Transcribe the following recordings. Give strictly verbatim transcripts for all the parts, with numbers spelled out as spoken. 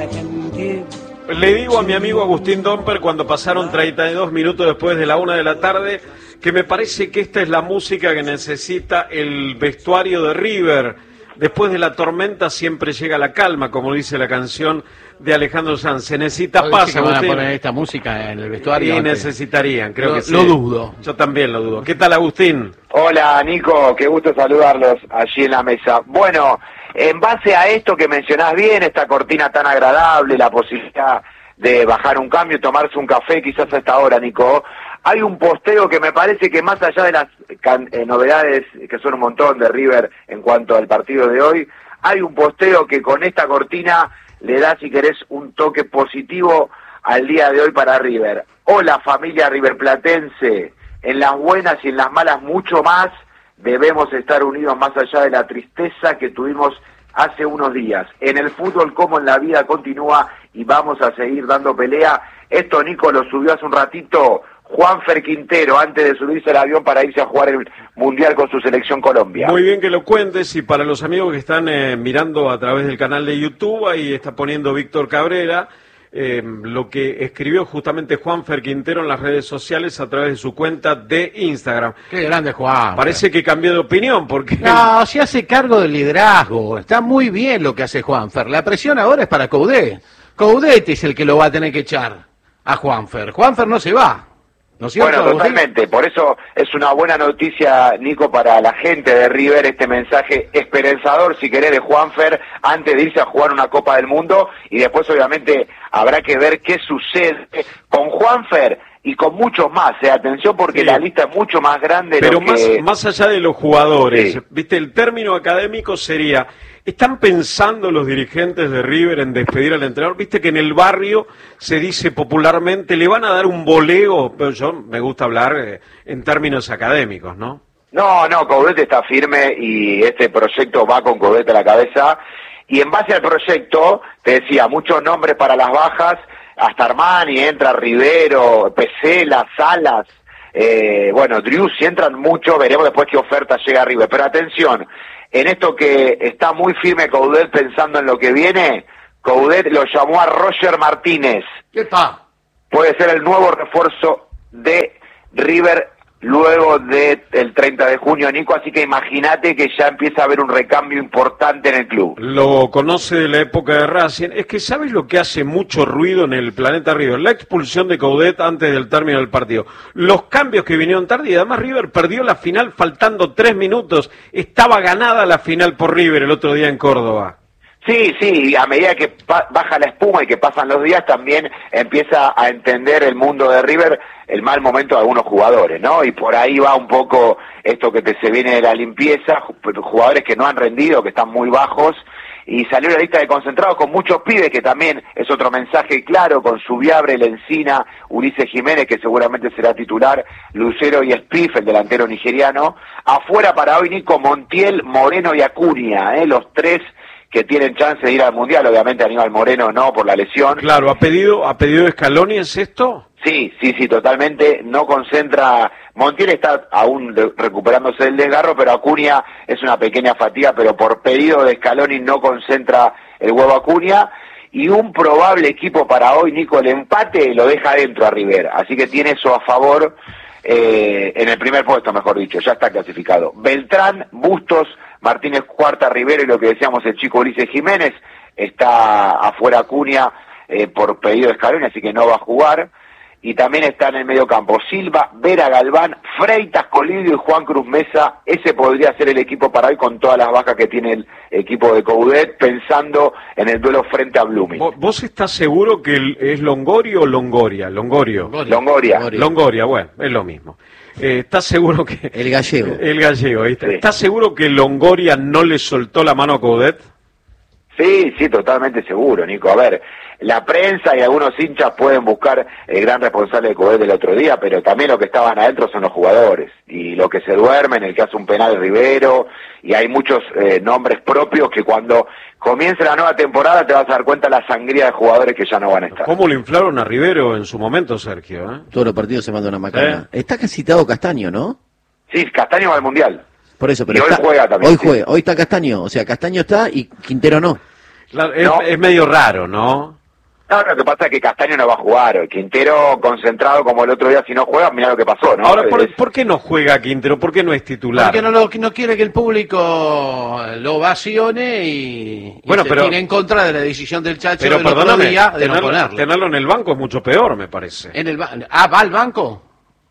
Le digo a mi amigo Agustín Domper cuando pasaron treinta y dos minutos después de la una de la tarde que me parece que esta es la música que necesita el vestuario de River. Después de la tormenta siempre llega la calma, como dice la canción de Alejandro Sanz. Se necesita paz, Agustín. ¿Van a poner esta música en el vestuario? Y necesitarían, creo lo, que sí. Lo dudo. Yo también lo dudo. ¿Qué tal, Agustín? Hola, Nico, qué gusto saludarlos allí en la mesa. Bueno, en base a esto que mencionás bien, esta cortina tan agradable, la posibilidad de bajar un cambio, tomarse un café quizás a esta hora, Nico, hay un posteo que me parece que más allá de las can eh, novedades, que son un montón de River en cuanto al partido de hoy, hay un posteo que con esta cortina le da, si querés, un toque positivo al día de hoy para River. Hola, familia riverplatense, en las buenas y en las malas mucho más, debemos estar unidos más allá de la tristeza que tuvimos hace unos días. En el fútbol como en la vida continúa y vamos a seguir dando pelea. Esto Nico lo subió hace un ratito Juanfer Quintero antes de subirse al avión para irse a jugar el Mundial con su selección Colombia. Muy bien que lo cuentes, y para los amigos que están eh, mirando a través del canal de YouTube, ahí está poniendo Víctor Cabrera eh, lo que escribió justamente Juanfer Quintero en las redes sociales a través de su cuenta de Instagram. Qué grande Juan. Parece que cambió de opinión porque... No, se hace cargo del liderazgo. Está muy bien lo que hace Juanfer. La presión ahora es para Coudet. Coudet es el que lo va a tener que echar a Juanfer. Juanfer no se va. ¿No es cierto, bueno, totalmente, por eso es una buena noticia, Nico, para la gente de River, este mensaje esperanzador, si querés, de Juanfer, antes de irse a jugar una Copa del Mundo, y después obviamente habrá que ver qué sucede con Juanfer y con muchos más, eh. Atención porque sí, la lista es mucho más grande. Pero lo más, que... más allá de los jugadores, sí, viste, el término académico sería... ¿Están pensando los dirigentes de River en despedir al entrenador? Viste que en el barrio se dice popularmente, le van a dar un voleo, pero yo me gusta hablar eh, en términos académicos, ¿no? No, no, Coudet está firme y este proyecto va con Coudet a la cabeza. Y en base al proyecto, te decía, muchos nombres para las bajas, hasta Armani, entra Rivero, Pesela, Salas, eh, bueno, Drew, si entran muchos, veremos después qué oferta llega a River. Pero atención, en esto que está muy firme Coudet pensando en lo que viene, Coudet lo llamó a Roger Martínez. ¿Qué tal? Puede ser el nuevo refuerzo de River luego del treinta de junio, Nico, así que imagínate que ya empieza a haber un recambio importante en el club. Lo conoce de la época de Racing. Es que ¿sabes lo que hace mucho ruido en el planeta River? La expulsión de Coudet antes del término del partido. Los cambios que vinieron tarde, y además River perdió la final faltando tres minutos. Estaba ganada la final por River el otro día en Córdoba. Sí, sí, a medida que baja la espuma y que pasan los días, también empieza a entender el mundo de River el mal momento de algunos jugadores, ¿no? Y por ahí va un poco esto que te se viene de la limpieza, jugadores que no han rendido, que están muy bajos, y salió la lista de concentrados con muchos pibes, que también es otro mensaje claro, con Subiabre, Lencina, Ulises Jiménez, que seguramente será titular, Lucero y Spiff, el delantero nigeriano. Afuera para hoy, Nico, Montiel, Moreno y Acuña, ¿eh? Los tres que tienen chance de ir al Mundial, obviamente Aníbal Moreno no, por la lesión. Claro, ¿ha pedido, ha pedido Scaloni, es esto? Sí, sí, sí, totalmente, no concentra, Montiel está aún de, recuperándose del desgarro, pero Acuña es una pequeña fatiga, pero por pedido de Scaloni no concentra el huevo Acuña, y un probable equipo para hoy, Nico, el empate lo deja dentro a River, así que tiene eso a favor, eh, en el primer puesto, mejor dicho, ya está clasificado. Beltrán, Bustos, Martínez Cuarta, Rivero y lo que decíamos el chico Ulises Jiménez, está afuera Acuña eh, por pedido de Scaloni, así que no va a jugar. Y también está en el medio campo Silva, Vera Galván, Freitas, Colidio y Juan Cruz Mesa. Ese podría ser el equipo para hoy con todas las bajas que tiene el equipo de Coudet, pensando en el duelo frente a Blooming. ¿Vos estás seguro que es Longorio o Longoria? Longorio. Longoria. Longoria, Longoria bueno, es lo mismo. Eh, ¿Estás seguro que... El gallego. El gallego, ¿viste? Sí. ¿Estás seguro que Longoria no le soltó la mano a Coudet? Sí, sí, totalmente seguro, Nico. A ver, la prensa y algunos hinchas pueden buscar el gran responsable de Coudet del otro día, pero también lo que estaban adentro son los jugadores. Y lo que se duermen, el que hace un penal Rivero, y hay muchos eh, nombres propios que cuando comience la nueva temporada te vas a dar cuenta de la sangría de jugadores que ya no van a estar. ¿Cómo lo inflaron a Rivero en su momento, Sergio? ¿eh? Todos los partidos se manda una macana. ¿Eh? Está citado Castaño, ¿no? Sí, Castaño va al Mundial. Por eso, pero y hoy está, juega también. Hoy sí. juega, hoy está Castaño, o sea, Castaño está y Quintero no. Claro, es, ¿no? es medio raro, ¿no? No, lo que pasa es que Castaño no va a jugar. Quintero concentrado como el otro día, si no juega, mira lo que pasó, ¿no? Ahora, ¿por, Es- ¿por qué no juega Quintero? ¿Por qué no es titular? Porque no, lo, no quiere que el público lo ovacione y, y Bueno, se pero- tire en contra de la decisión del Chacho Pero del otro perdóname, día de no tenerlo, ponerlo. tenerlo en el banco es mucho peor, me parece. En el ba- ah, ¿va al banco?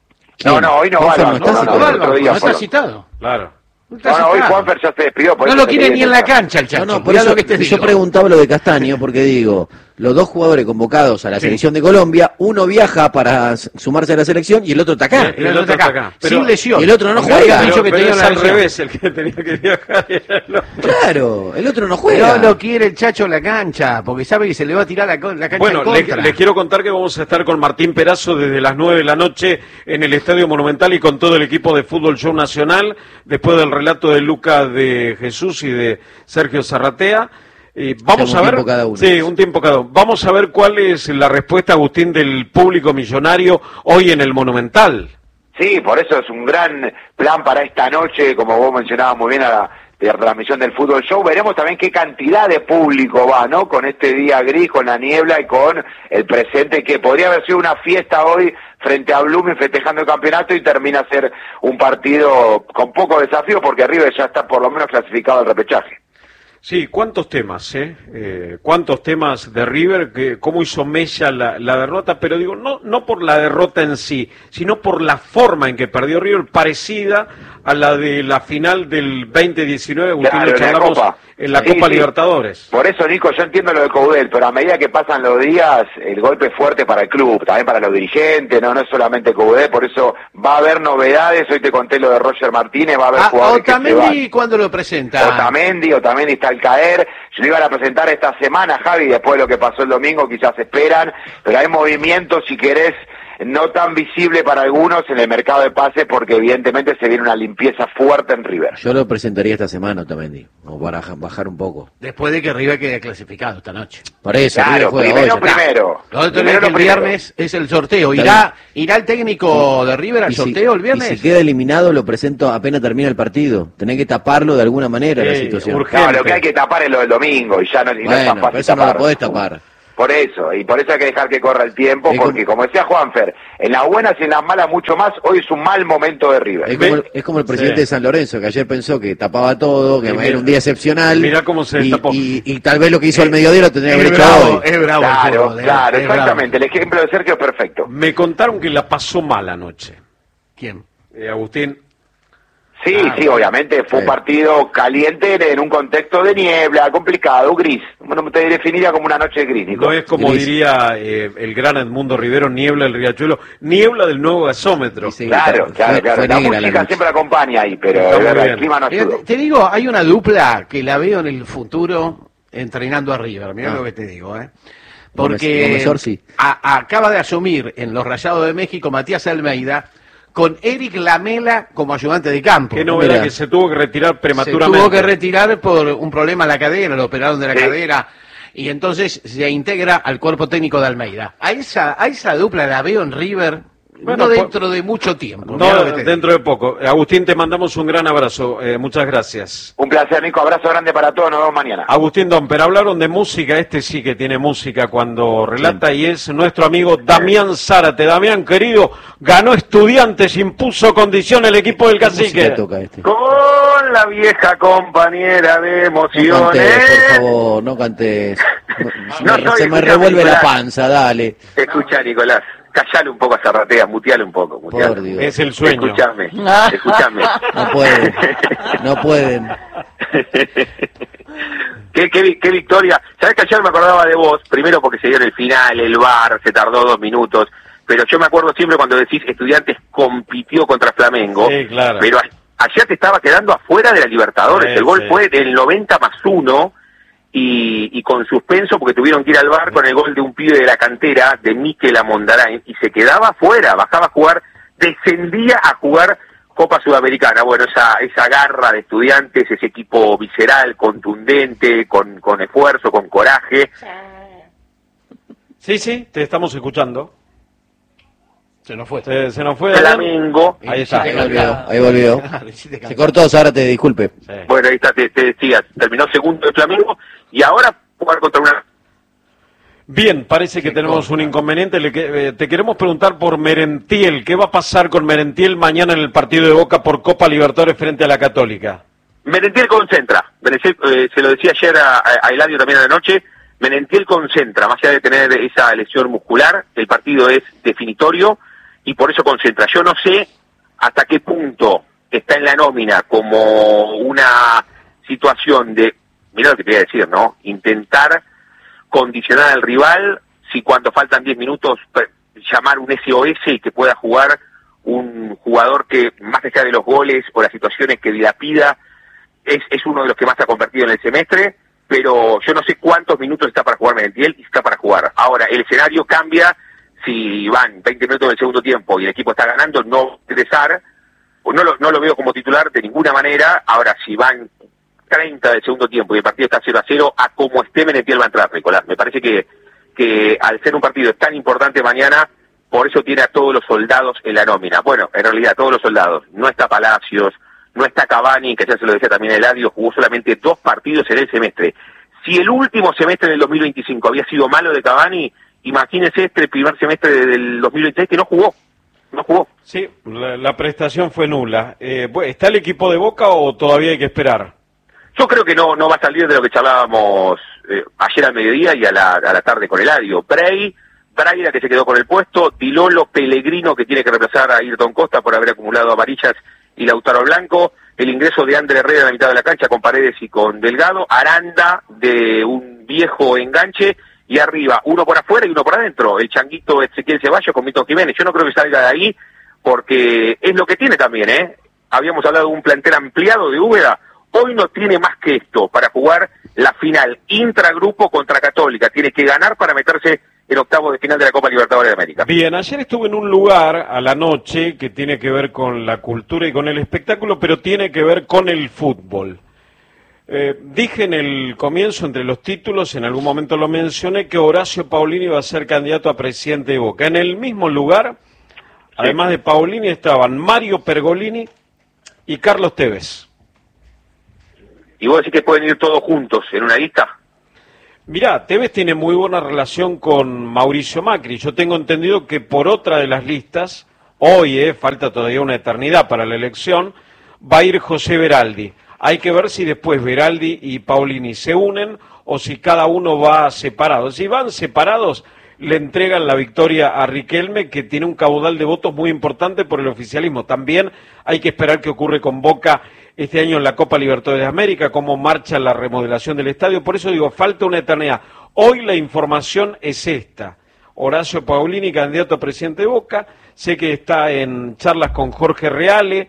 No, no, hoy no va al Juanfer banco, no está no, No, no, va el al otro banco, día no fue está lo- citado. Claro. No, está No, no, hoy citado. Juanfer ya se despidió. por No eso lo se quiere quería ni en la intentar. cancha el Chacho. No, no, por Mirá eso lo que te yo digo. preguntaba lo de Castaño, porque digo, los dos jugadores convocados a la Sí. selección de Colombia, uno viaja para s- sumarse a la selección y el otro está acá. Y el otro está acá, sin lesión. Y el otro no Porque juega. había dicho Pero, que pero tenía es una al lesión. revés, el que tenía que viajar era el otro. Claro, el otro no No juega. lo quiere el Chacho en la cancha, porque sabe que se le va a tirar la, co- la cancha Bueno, en les, contra. les quiero contar que vamos a estar con Martín Perazo desde las nueve de la noche en el Estadio Monumental y con todo el equipo de Fútbol Show Nacional, después del relato de Lucas de Jesús y de Sergio Zarratea. Y vamos Sí, un a ver, tiempo cada uno. sí, un tiempo cada uno. Vamos a ver cuál es la respuesta, Agustín, del público millonario hoy en el Monumental. Sí, por eso es un gran plan para esta noche, como vos mencionabas muy bien a la de transmisión del Fútbol Show. Veremos también qué cantidad de público va, ¿no? Con este día gris, con la niebla y con el presente, que podría haber sido una fiesta hoy frente a Blooming festejando el campeonato y termina a ser un partido con poco desafío porque River ya está por lo menos clasificado al repechaje. Sí, cuántos temas, ¿eh? Eh, cuántos temas de River, que cómo hizo Mella la, la derrota, pero digo, no, no por la derrota en sí, sino por la forma en que perdió River, parecida a la de la final del veinte diecinueve, Agustín, Claro, lo en la charlamos Copa. en la Sí, Copa sí. Libertadores. Por eso, Nico, yo entiendo lo de Coudel, pero a medida que pasan los días, el golpe es fuerte para el club, también para los dirigentes, no, no es solamente Coudel, por eso va a haber novedades. Hoy te conté lo de Roger Martínez, va a haber Ah, jugadores que se van. Otamendi, ¿cuándo lo presenta? Otamendi, Otamendi está al caer. Se lo iban a presentar esta semana, Javi, después de lo que pasó el domingo, quizás esperan, pero hay movimientos, si querés, no tan visible para algunos en el mercado de pases, porque evidentemente se viene una limpieza fuerte en River. Yo lo presentaría esta semana, Otamendi, como para ja- bajar un poco. Después de que River quede clasificado esta noche. Por eso, River Claro, juega hoy, primero, ya está. primero. Lo otro Primero es que lo el primero. viernes es el sorteo. Está ¿Irá, irá el técnico de River al Y si- sorteo el viernes? Y si queda eliminado, lo presento apenas termina el partido. Tenés que taparlo de alguna manera la Sí, situación. urgente. No, lo que hay que tapar es lo del domingo, y ya no, y no es Bueno, tan pero fácil eso no lo tapar. podés tapar. Por eso, y por eso hay que dejar que corra el tiempo, Es como- porque como decía Juanfer, en las buenas y en las malas mucho más, hoy es un mal momento de River. Es como, el, es como el presidente Sí. de San Lorenzo, que ayer pensó que tapaba todo, que Y era mira- un día excepcional. mirá cómo se y, destapó. y, y tal vez lo que hizo al mediodía lo tendría que haber Es hecho bravo, hoy. es bravo el Claro, fútbol, eh, claro, es bravo. exactamente, el ejemplo de Sergio es perfecto. Me contaron que la pasó mal anoche, ¿Quién? eh, Agustín. Sí, Ah, sí, obviamente fue un sí. partido caliente en un contexto de niebla, complicado, gris. Bueno, te definiría como una noche gris, Nico. No es como Gris. diría eh, el gran Edmundo Rivero, niebla del riachuelo, niebla del nuevo gasómetro. Sí, Claro, fue- claro, fue claro. La negra la música noche. siempre acompaña ahí, pero Está de muy verdad, bien. el clima no Mira, ayudó. te, te digo, hay una dupla que la veo en el futuro entrenando a River. Mira Ah. lo que te digo, ¿eh? Gómez- Porque Gómez Orsi. a- acaba de asumir en los Rayados de México Matías Almeida con Eric Lamela como ayudante de campo. Qué novedad Mira. que se tuvo que retirar Se prematuramente. tuvo que retirar por un problema en la cadera, lo operaron de la Sí. cadera y entonces se integra al cuerpo técnico de Almeida. A esa, a esa dupla la veo en River Bueno, no po- dentro de mucho tiempo. mirá No, lo que te digo. dentro de poco. Agustín, te mandamos un gran abrazo. Eh, muchas gracias. Un placer, Nico. Abrazo grande para todos. Nos vemos mañana. Agustín Domper, hablaron de música. Este sí que tiene música cuando relata y es nuestro amigo Damián Zárate. Damián, querido, ganó Estudiantes, impuso condición el equipo del ¿Qué música Cacique. toca este? Con la vieja compañera de No cantes, emociones. por favor, no cantes. No, No me- soy- se me escuchame, revuelve la Nicolás. panza, dale. Escucha, Nicolás, callale un poco a Zarratea, muteale un poco. Muteale. Por Dios. Es el sueño. Escuchame, escuchame. No pueden, no pueden. qué, qué, vi- qué victoria. Sabés que ayer me acordaba de vos, primero porque se dio en el final, el V A R, se tardó dos minutos, pero yo me acuerdo siempre cuando decís Estudiantes compitió contra Flamengo, Sí, claro. pero a- ayer te estaba quedando afuera de la Libertadores, Sí, el gol sí. fue del noventa más uno, y, y con suspenso porque tuvieron que ir al V A R con el gol de un pibe de la cantera, de Mikel Amondarain, y se quedaba afuera, bajaba a jugar, descendía a jugar Copa Sudamericana. Bueno, esa esa garra de Estudiantes, ese equipo visceral, contundente, con, con esfuerzo, con coraje. Sí, sí, te estamos escuchando. Se nos fue. Se, se nos fue. Damián. Flamengo, Ahí está. Ahí volvió, ahí volvió. Sí, te Se canto. cortó, Zárate, disculpe. Sí. bueno, ahí está, te, te decía, terminó segundo el Flamengo, y ahora jugar contra una... Bien, parece que tenemos un inconveniente. Le que, eh, te queremos preguntar por Merentiel. ¿Qué va a pasar con Merentiel mañana en el partido de Boca por Copa Libertadores frente a la Católica? Merentiel concentra. Merentiel, eh, se lo decía ayer a, a Eladio también a la noche. Merentiel concentra, más allá de tener esa lesión muscular, el partido es definitorio y por eso concentra. Yo no sé hasta qué punto está en la nómina como una situación de, mira lo que te voy a decir, ¿no? Intentar condicionar al rival, si cuando faltan diez minutos llamar un S O S y que pueda jugar un jugador que, más allá de los goles o las situaciones que dilapida, es, es uno de los que más se ha convertido en el semestre, pero yo no sé cuántos minutos está para jugar Merentiel y está para jugar. Ahora, el escenario cambia si van veinte minutos del segundo tiempo y el equipo está ganando, no interesar, no lo, no lo veo como titular de ninguna manera. Ahora, si van treinta del segundo tiempo y el partido está cero a cero, a como esté Merentiel va a entrar, Nicolás. Me parece que, que al ser un partido tan importante mañana, por eso tiene a todos los soldados en la nómina. Bueno, en realidad todos los soldados. No está Palacios, no está Cavani, que ya se lo decía también Eladio, jugó solamente dos partidos en el semestre. Si el último semestre del dos mil veinticinco había sido malo de Cavani, imagínese este primer semestre del dos mil veintiséis que no jugó. No jugó. Sí, la, la prestación fue nula. Eh, ¿Está el equipo de Boca o todavía hay que esperar? Yo creo que no no va a salir de lo que charlábamos eh, ayer al mediodía y a la, a la tarde con Eladio. Bray, Braida que se quedó con el puesto, Dilolo, Pellegrino que tiene que reemplazar a Ayrton Costa por haber acumulado amarillas y Lautaro Blanco, el ingreso de André Herrera en la mitad de la cancha con Paredes y con Delgado, Aranda de un viejo enganche y arriba uno por afuera y uno por adentro, el changuito Ezequiel Ceballos con Milton Jiménez. Yo no creo que salga de ahí porque es lo que tiene también, ¿eh? Habíamos hablado de un plantel ampliado de Úbeda, hoy no tiene más que esto para jugar la final intragrupo contra Católica, tiene que ganar para meterse en octavos de final de la Copa Libertadores de América. Bien, ayer estuve en un lugar a la noche que tiene que ver con la cultura y con el espectáculo, pero tiene que ver con el fútbol. Eh, dije en el comienzo, entre los títulos, en algún momento lo mencioné, que Horacio Paulini iba a ser candidato a presidente de Boca. En el mismo lugar, sí, además de Paulini, estaban Mario Pergolini y Carlos Tevez. ¿Y vos decís que pueden ir todos juntos en una lista? Mirá, Tevez tiene muy buena relación con Mauricio Macri. Yo tengo entendido que por otra de las listas, hoy, eh, falta todavía una eternidad para la elección, va a ir José Veraldi. Hay que ver si después Veraldi y Paulini se unen o si cada uno va separado. Si van separados, le entregan la victoria a Riquelme, que tiene un caudal de votos muy importante por el oficialismo. También hay que esperar qué ocurre con Boca este año en la Copa Libertadores de América, cómo marcha la remodelación del estadio. Por eso digo, falta una eternidad. Hoy la información es esta. Horacio Paulini, candidato a presidente de Boca. Sé que está en charlas con Jorge Reale,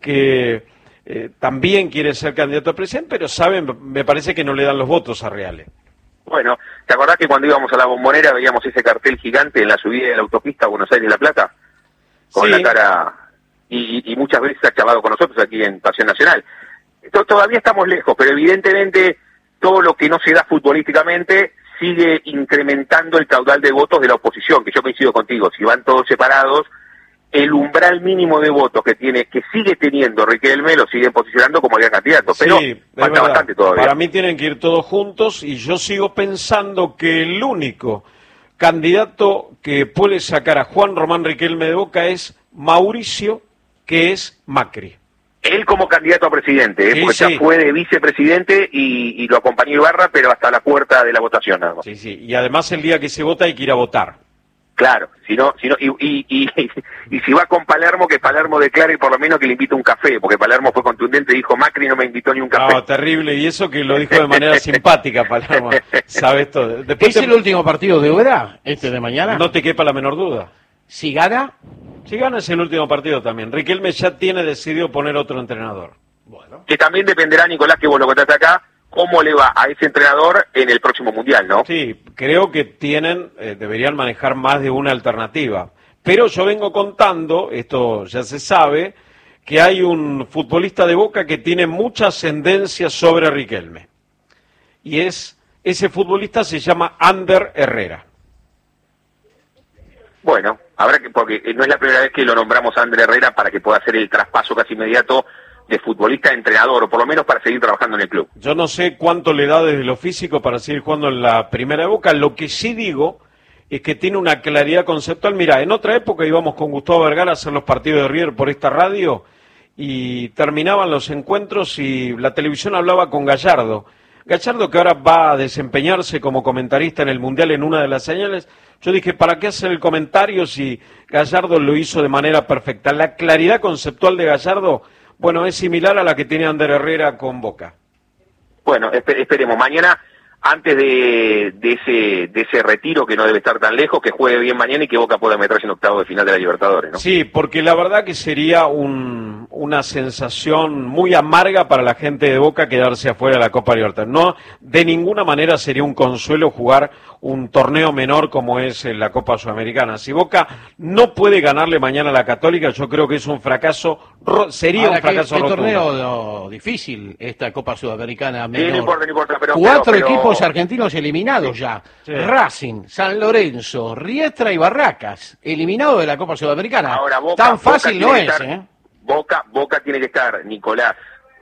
que eh, también quiere ser candidato a presidente, pero saben, me parece que no le dan los votos a Reale. Bueno, ¿te acordás que cuando íbamos a la Bombonera veíamos ese cartel gigante en la subida de la autopista Buenos Aires-La Plata? Con sí, la cara... Y, y muchas veces ha charlado con nosotros aquí en Pasión Nacional. Todavía estamos lejos, pero evidentemente todo lo que no se da futbolísticamente sigue incrementando el caudal de votos de la oposición, que yo coincido contigo, si van todos separados, el umbral mínimo de votos que tiene, que sigue teniendo Riquelme, lo siguen posicionando como el gran candidato, pero sí, falta bastante todavía. Para mí tienen que ir todos juntos y yo sigo pensando que el único candidato que puede sacar a Juan Román Riquelme de Boca es Mauricio, que es Macri. Él como candidato a presidente, ¿eh? Sí, porque sí. ya fue de vicepresidente y, y lo acompañó Ibarra, pero hasta la puerta de la votación nada más. Sí, sí, y además el día que se vota hay que ir a votar. Claro, si no, si no, y, y, y, y si va con Palermo, que Palermo declare por lo menos que le invite un café, porque Palermo fue contundente y dijo, Macri no me invitó ni un café. No, terrible, y eso que lo dijo de manera simpática, Palermo, sabes todo. Después ¿Es te... el último partido de Úbeda, este de mañana? No te quepa la menor duda. Si gana... Si gana es el último partido también. Riquelme ya tiene decidido poner otro entrenador. Bueno. Que también dependerá, Nicolás, que vos lo contaste acá, cómo le va a ese entrenador en el próximo Mundial, ¿no? Sí, creo que tienen, eh, deberían manejar más de una alternativa. Pero yo vengo contando, esto ya se sabe, que hay un futbolista de Boca que tiene mucha ascendencia sobre Riquelme. Y es, ese futbolista se llama Ander Herrera. Bueno, habrá que, porque no es la primera vez que lo nombramos a Ander Herrera para que pueda hacer el traspaso casi inmediato de futbolista a entrenador, o por lo menos para seguir trabajando en el club. Yo no sé cuánto le da desde lo físico para seguir jugando en la primera de Boca. Lo que sí digo es que tiene una claridad conceptual. Mira, en otra época íbamos con Gustavo Vergara a hacer los partidos de River por esta radio y terminaban los encuentros y la televisión hablaba con Gallardo. Gallardo, que ahora va a desempeñarse como comentarista en el Mundial en una de las señales. Yo dije, ¿para qué hacer el comentario si Gallardo lo hizo de manera perfecta? La claridad conceptual de Gallardo, bueno, es similar a la que tiene Ander Herrera con Boca. Bueno, esper- esperemos. Mañana, antes de, de ese de ese retiro que no debe estar tan lejos, que juegue bien mañana y que Boca pueda meterse en octavo de final de la Libertadores, ¿no? Sí, porque la verdad que sería un, una sensación muy amarga para la gente de Boca quedarse afuera de la Copa Libertadores. No, de ninguna manera sería un consuelo jugar un torneo menor como es la Copa Sudamericana. Si Boca no puede ganarle mañana a la Católica, yo creo que es un fracaso, ro- sería Ahora, un fracaso qué, qué rotundo. torneo no, difícil esta Copa Sudamericana Sí, menor. no importa, no importa, pero... Cuatro pero- pero- equipos argentinos eliminados ya. Sí. Racing, San Lorenzo, Riestra y Barracas, eliminados de la Copa Sudamericana. Ahora, Boca, Tan fácil Boca no tiene es, que estar- ¿eh? Boca, Boca tiene que estar, Nicolás,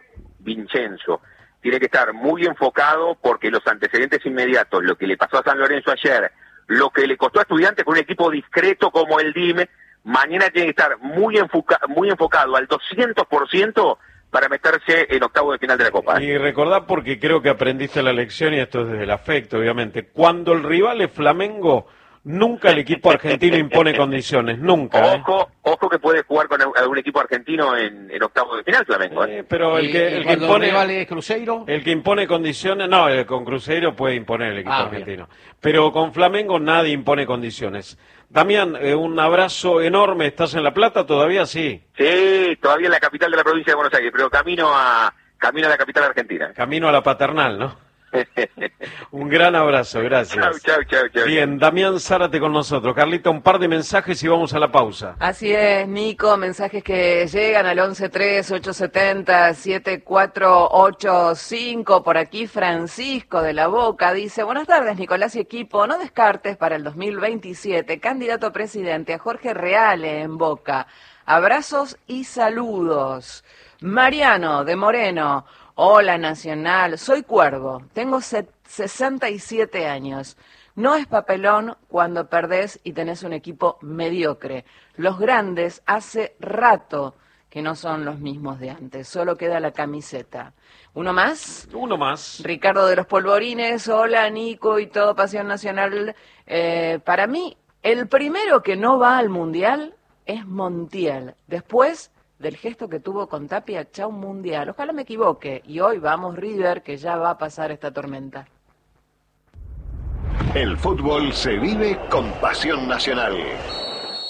Vincenzo, tiene que estar muy enfocado porque los antecedentes inmediatos, lo que le pasó a San Lorenzo ayer, lo que le costó a Estudiantes con un equipo discreto como el D I M, mañana tiene que estar muy, enfoca, muy enfocado al doscientos por ciento para meterse en octavo de final de la Copa. Y recordá, porque creo que aprendiste la lección, y esto es desde el afecto, obviamente, cuando el rival es Flamengo, nunca el equipo argentino impone condiciones, nunca. ¿eh? Ojo, ojo que puede jugar con algún equipo argentino en, en octavo de final, Flamengo. ¿eh? Eh, pero el Y- que, y el que cuando impone... el rival es Cruzeiro, El que impone condiciones, no, el, con Cruzeiro puede imponer el equipo Ah, argentino. Pero con Flamengo nadie impone condiciones. Damián, eh, un abrazo enorme. ¿Estás en La Plata todavía? Sí. Sí, todavía en la capital de la provincia de Buenos Aires, pero camino a camino a la capital argentina. Camino a la paternal, ¿no? Un gran abrazo, gracias. Chau, chau, chau, chau. Bien, Damián Zárate con nosotros. Carlita, un par de mensajes y vamos a la pausa. Así es, Nico, mensajes que llegan al once tres ocho siete cero siete cuatro ocho cinco. Por aquí Francisco de la Boca dice: buenas tardes, Nicolás y equipo, no descartes para el dos mil veintisiete candidato a presidente a Jorge Reale en Boca. Abrazos y saludos. Mariano de Moreno: hola Nacional, soy Cuervo, tengo sesenta y siete años. No es papelón cuando perdés y tenés un equipo mediocre. Los grandes hace rato que no son los mismos de antes, solo queda la camiseta. ¿Uno más? Uno más. Ricardo de los Polvorines: hola Nico y todo Pasión Nacional. Eh, para mí, el primero que no va al Mundial es Montiel. Después del gesto que tuvo con Tapia, chau Mundial. Ojalá me equivoque. Y hoy vamos River, que ya va a pasar esta tormenta. El fútbol se vive con Pasión Nacional.